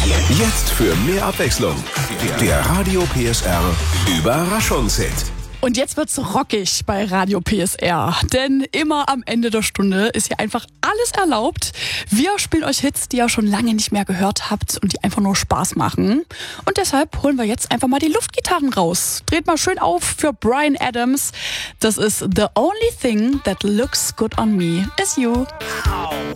Jetzt für mehr Abwechslung. Der Radio PSR Überraschungshit. Und jetzt wird's rockig bei Radio PSR, denn immer am Ende der Stunde ist hier einfach alles erlaubt. Wir spielen euch Hits, die ihr schon lange nicht mehr gehört habt und die einfach nur Spaß machen. Und deshalb holen wir jetzt einfach mal die Luftgitarren raus. Dreht mal schön auf für Bryan Adams. Das ist The Only Thing That Looks Good on Me Is You.